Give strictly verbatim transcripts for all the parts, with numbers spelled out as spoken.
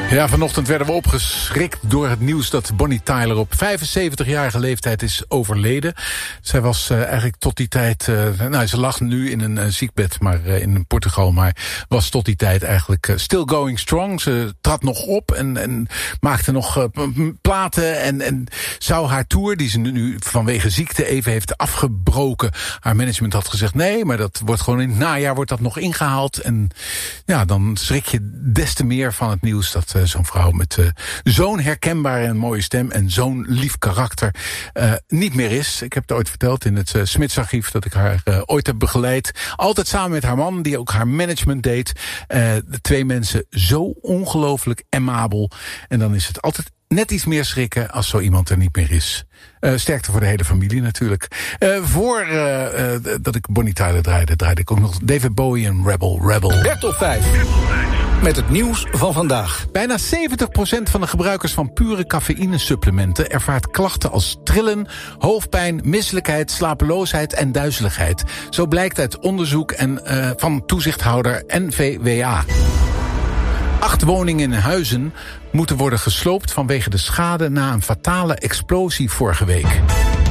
Ja, vanochtend werden we opgeschrikt door het nieuws dat Bonnie Tyler op vijfenzeventigjarige leeftijd is overleden. Zij was uh, eigenlijk tot die tijd, uh, nou ze lag nu in een uh, ziekbed maar uh, in Portugal, maar was tot die tijd eigenlijk uh, still going strong. Ze trad nog op en, en maakte nog uh, platen en, en zou haar tour, die ze nu vanwege ziekte even heeft afgebroken. Haar management had gezegd nee, maar dat wordt gewoon in het najaar wordt dat nog ingehaald. En ja, dan schrik je des te meer van het nieuws dat uh, zo'n vrouw met uh, zo'n herkenbare en mooie stem en zo'n lief karakter uh, niet meer is. Ik heb het ooit verteld in het uh, Smitsarchief dat ik haar uh, ooit heb begeleid. Altijd samen met haar man, die ook haar management deed. Uh, de twee mensen zo ongelooflijk amabel. En dan is het altijd net iets meer schrikken als zo iemand er niet meer is. Uh, sterkte voor de hele familie natuurlijk. Uh, voor uh, uh, dat ik Bonnie Tyler draaide, draaide ik ook nog David Bowie en Rebel Rebel. Bertel vijf. Met het nieuws van vandaag. Bijna zeventig procent van de gebruikers van pure cafeïnesupplementen ervaart klachten als trillen, hoofdpijn, misselijkheid, slapeloosheid en duizeligheid. Zo blijkt uit onderzoek en, uh, van toezichthouder N V W A. Acht woningen in Huizen moeten worden gesloopt vanwege de schade na een fatale explosie vorige week.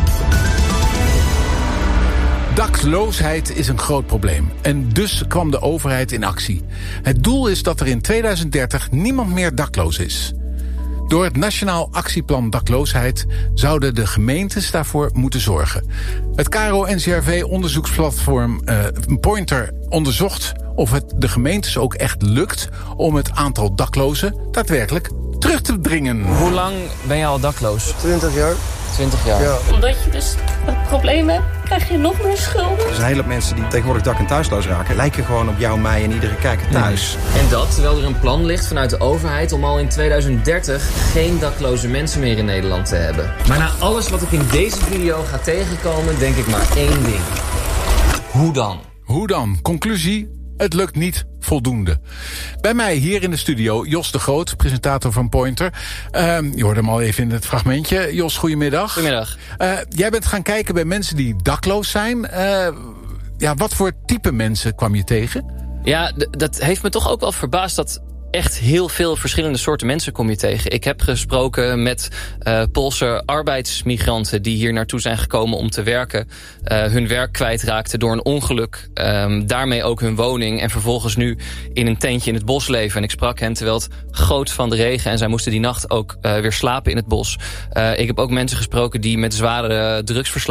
Dakloosheid is een groot probleem en dus kwam de overheid in actie. Het doel is dat er in tweeduizend dertig niemand meer dakloos is. Door het Nationaal Actieplan Dakloosheid zouden de gemeentes daarvoor moeten zorgen. Het K R O N C R V-onderzoeksplatform uh, Pointer onderzocht of het de gemeentes ook echt lukt om het aantal daklozen daadwerkelijk terug te dringen. Hoe lang ben je al dakloos? twintig jaar. twintig jaar. Ja. Omdat je dus het probleem hebt, krijg je nog meer schulden. Er zijn hele mensen die tegenwoordig dak- en thuisloos raken, lijken gewoon op jou, mij en iedere kijker thuis. Mm. En dat terwijl er een plan ligt vanuit de overheid om al in tweeduizend dertig geen dakloze mensen meer in Nederland te hebben. Maar na alles wat ik in deze video ga tegenkomen, denk ik maar één ding. Hoe dan? Hoe dan? Conclusie? Het lukt niet voldoende. Bij mij hier in de studio Jos de Groot, presentator van Pointer. Uh, je hoorde hem al even in het fragmentje. Jos, goedemiddag. Goedemiddag. Uh, jij bent gaan kijken bij mensen die dakloos zijn. Uh, ja, wat voor type mensen kwam je tegen? Ja, d- dat heeft me toch ook wel verbaasd dat echt heel veel verschillende soorten mensen kom je tegen. Ik heb gesproken met uh, Poolse arbeidsmigranten die hier naartoe zijn gekomen om te werken. Uh, hun werk kwijtraakten door een ongeluk. Um, daarmee ook hun woning en vervolgens nu in een tentje in het bos leven. En ik sprak hen terwijl het goot van de regen en zij moesten die nacht ook uh, weer slapen in het bos. Uh, ik heb ook mensen gesproken die met zware drugsverslaving